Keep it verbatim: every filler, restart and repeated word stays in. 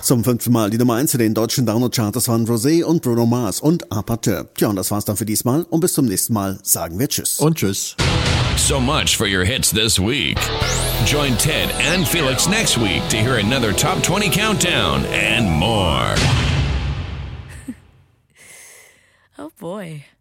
Zum fünften Mal die Nummer eins in den deutschen Download-Charts waren Rosé und Bruno Mars und Apateur. Tja, und das war's dann für diesmal. Und bis zum nächsten Mal sagen wir Tschüss. Und Tschüss. So much for your hits this week. Join Ted and Felix next week to hear another Top twenty Countdown and more. Oh boy.